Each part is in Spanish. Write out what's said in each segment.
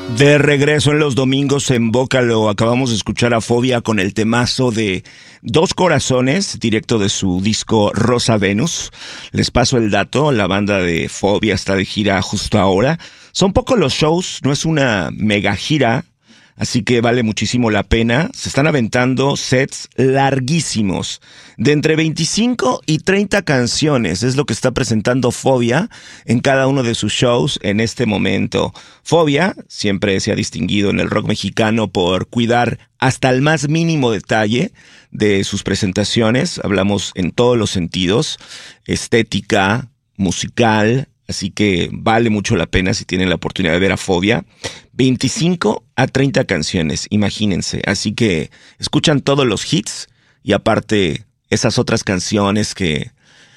De regreso en los domingos en Bócalo, acabamos de escuchar a Fobia con el temazo de Dos Corazones, directo de su disco Rosa Venus. Les paso el dato, la banda de Fobia está de gira justo ahora. Son pocos los shows, no es una mega gira, así que vale muchísimo la pena. Se están aventando sets larguísimos, de entre 25 y 30 canciones. Es lo que está presentando Fobia en cada uno de sus shows en este momento. Fobia siempre se ha distinguido en el rock mexicano por cuidar hasta el más mínimo detalle de sus presentaciones. Hablamos en todos los sentidos, estética, musical. Así que vale mucho la pena si tienen la oportunidad de ver a Fobia. 25 a 30 canciones, imagínense. Así que escuchan todos los hits y aparte esas otras canciones que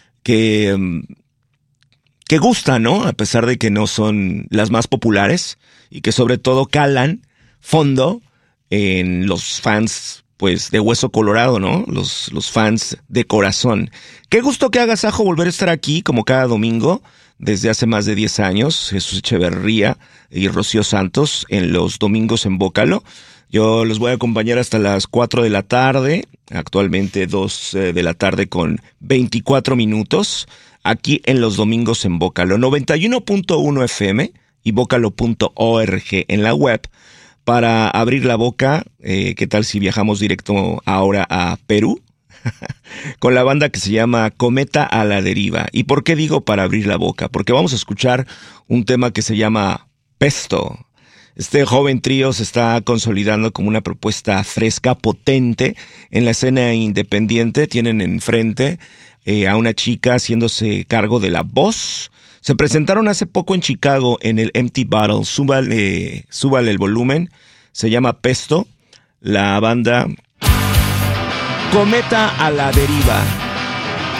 gustan, ¿no? A pesar de que no son las más populares y que sobre todo calan fondo en los fans, pues, de Hueso Colorado, ¿no? Los fans de corazón. Qué gusto que hagas, Ajo, volver a estar aquí como cada domingo. Desde hace más de 10 años, Jesús Echeverría y Rocío Santos en los domingos en Bócalo. Yo los voy a acompañar hasta las 4 de la tarde, actualmente 2 de la tarde con 24 minutos, aquí en los domingos en Bócalo. 91.1 FM y bócalo.org en la web. Para abrir la boca, ¿qué tal si viajamos directo ahora a Perú? Con la banda que se llama Cometa a la Deriva. ¿Y por qué digo para abrir la boca? Porque vamos a escuchar un tema que se llama Pesto. Este joven trío se está consolidando como una propuesta fresca, potente en la escena independiente. Tienen enfrente a una chica haciéndose cargo de la voz. Se presentaron hace poco en Chicago en el Empty Bottle. Súbale el volumen. Se llama Pesto. La banda Cometa a la Deriva.